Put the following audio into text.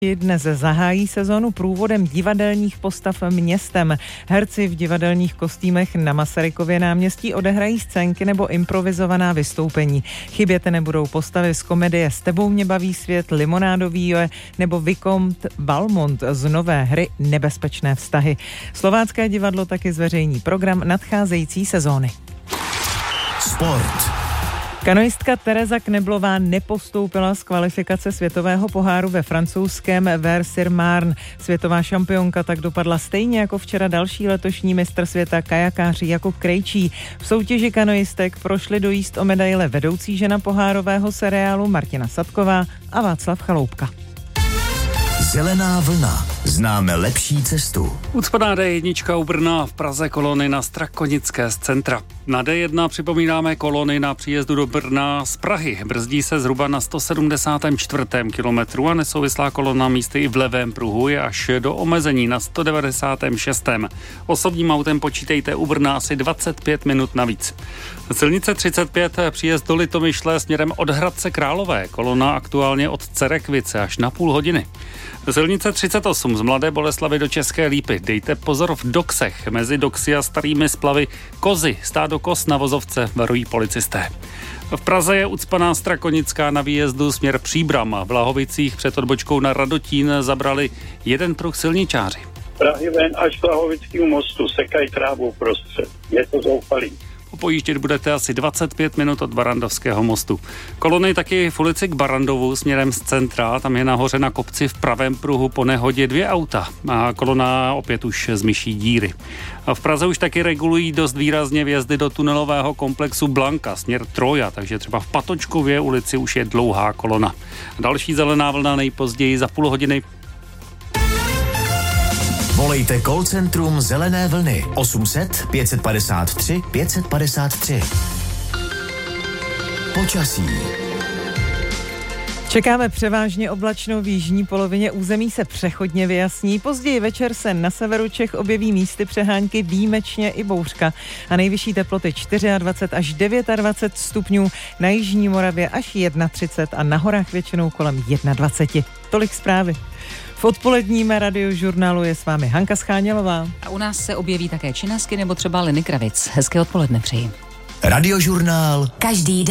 Dnes zahájí sezónu průvodem divadelních postav městem. Herci v divadelních kostýmech na Masarykově náměstí odehrají scénky nebo improvizovaná vystoupení. Chybět nebudou postavy z komedie S tebou mě baví svět, Limonádový nebo Vicomte Valmont z nové hry Nebezpečné vztahy. Slovácké divadlo taky zveřejní program nadcházející sezóny. Sport. Kanoistka Tereza Kneblová nepostoupila z kvalifikace světového poháru ve francouzském Vers-sur-Marne. Světová šampionka tak dopadla stejně jako včera další letošní mistr světa kajakáři Jakub Krejčí. V soutěži kanoistek prošli do jízd o medaile vedoucí žena pohárového seriálu Martina Sadková a Václav Chaloupka. Zelená vlna. Známe lepší cestu. Ucpaná D1 u Brna, v Praze kolony na Strakonické z centra. Na D1 připomínáme kolony na příjezdu do Brna z Prahy. Brzdí se zhruba na 174. kilometru a nesouvislá kolona místy i v levém pruhu je až do omezení na 196. Osobním autem počítejte u Brna asi 25 minut navíc. Silnice 35 příjezd do Litomyšle směrem od Hradce Králové. Kolona aktuálně od Cerekvice až na půl hodiny. Silnice 38 z Mladé Boleslavi do České Lípy. Dejte pozor v Doksech. Mezi Doksy a Starými Splavy kozy, stádo koz na vozovce, varují policisté. V Praze je ucpaná Strakonická na výjezdu směr Příbram. V Blahovicích před odbočkou na Radotín zabrali jeden pruh silničáři. Prahy ven až k Blahovickému mostu, sekají trávu prostřed. Je to zoufalý. Pojíždět budete asi 25 minut od Barandovského mostu. Kolony taky v ulici k Barandovu směrem z centra. Tam je nahoře na kopci v pravém pruhu po nehodě 2 auta. A kolona opět už z myší díry. A v Praze už taky regulují dost výrazně vjezdy do tunelového komplexu Blanka směr Troja, takže třeba v Patočkově ulici už je dlouhá kolona. Další zelená vlna nejpozději za půl hodiny. Volejte call centrum Zelené vlny 800 553 553. Počasí. Čekáme převážně oblačnou v jižní polovině území se přechodně vyjasní. Později večer se na severu Čech objeví místy přehánky, výjimečně i bouřka. A nejvyšší teploty 24 až 29 stupňů, na jižní Moravě až 31 a na horách většinou kolem 21. Tolik zprávy. V odpoledním radiožurnálu je s vámi Hanka Schánělová. A u nás se objeví také Činasky nebo třeba Leny Kravic. Hezké odpoledne přeji. Radiožurnál. Každý den.